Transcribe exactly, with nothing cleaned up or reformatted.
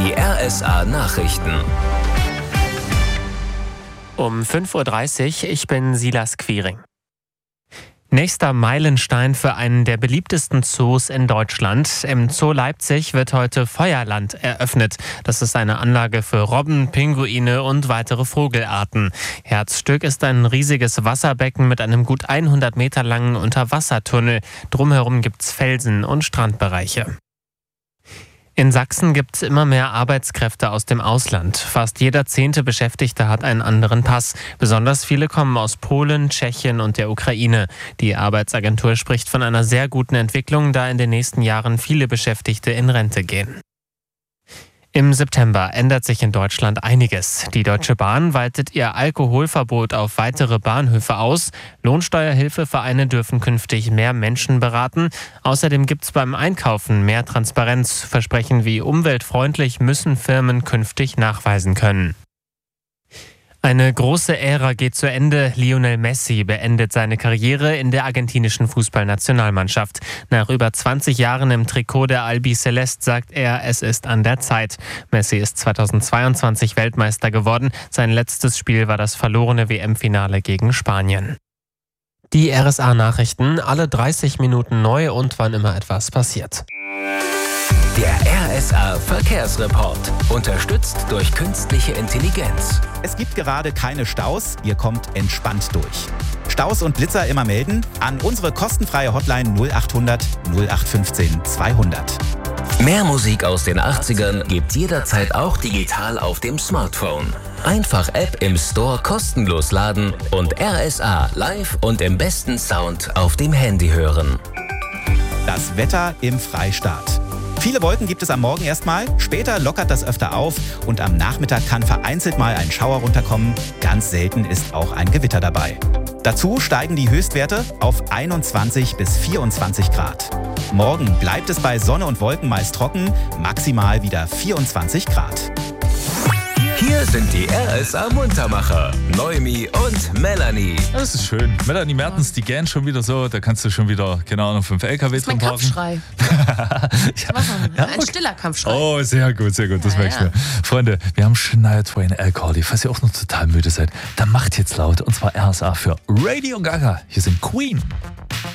Die R S A-Nachrichten. Um fünf Uhr dreißig, ich bin Silas Quiring. Nächster Meilenstein für einen der beliebtesten Zoos in Deutschland. Im Zoo Leipzig wird heute Feuerland eröffnet. Das ist eine Anlage für Robben, Pinguine und weitere Vogelarten. Herzstück ist ein riesiges Wasserbecken mit einem gut hundert Meter langen Unterwassertunnel. Drumherum gibt's Felsen und Strandbereiche. In Sachsen gibt es immer mehr Arbeitskräfte aus dem Ausland. Fast jeder zehnte Beschäftigte hat einen anderen Pass. Besonders viele kommen aus Polen, Tschechien und der Ukraine. Die Arbeitsagentur spricht von einer sehr guten Entwicklung, da in den nächsten Jahren viele Beschäftigte in Rente gehen. Im September ändert sich in Deutschland einiges. Die Deutsche Bahn weitet ihr Alkoholverbot auf weitere Bahnhöfe aus. Lohnsteuerhilfevereine dürfen künftig mehr Menschen beraten. Außerdem gibt es beim Einkaufen mehr Transparenz. Versprechen wie umweltfreundlich müssen Firmen künftig nachweisen können. Eine große Ära geht zu Ende. Lionel Messi beendet seine Karriere in der argentinischen Fußballnationalmannschaft. Nach über zwanzig Jahren im Trikot der Albiceleste sagt er, es ist an der Zeit. Messi ist zweitausendzweiundzwanzig Weltmeister geworden. Sein letztes Spiel war das verlorene W M-Finale gegen Spanien. Die R S A-Nachrichten, alle dreißig Minuten neu und wann immer etwas passiert. Der R S A-Verkehrsreport. Unterstützt durch künstliche Intelligenz. Es gibt gerade keine Staus, ihr kommt entspannt durch. Staus und Blitzer immer melden an unsere kostenfreie Hotline null achthundert null acht fünfzehn zweihundert. Mehr Musik aus den achtzigern gibt jederzeit auch digital auf dem Smartphone. Einfach App im Store kostenlos laden und R S A live und im besten Sound auf dem Handy hören. Das Wetter im Freistaat. Viele Wolken gibt es am Morgen erstmal, später lockert das öfter auf und am Nachmittag kann vereinzelt mal ein Schauer runterkommen. Ganz selten ist auch ein Gewitter dabei. Dazu steigen die Höchstwerte auf einundzwanzig bis vierundzwanzig Grad. Morgen bleibt es bei Sonne und Wolken meist trocken, maximal wieder vierundzwanzig Grad. Hier sind die R S A-Muntermacher, Noemi und Melanie. Das ist schön. Melanie Mertens, die gähnt schon wieder so, da kannst du schon wieder, keine Ahnung, fünf L K W drin parken. Das ist mein Kampfschrei. ja. ein, ja, ein okay. stiller Kampfschrei. Oh, sehr gut, sehr gut, das ja, merkst ja. du. Freunde, wir haben Shania Twain Alcoholic, falls ihr auch noch total müde seid, dann macht jetzt laut, und zwar R S A für Radio Gaga. Hier sind Queen.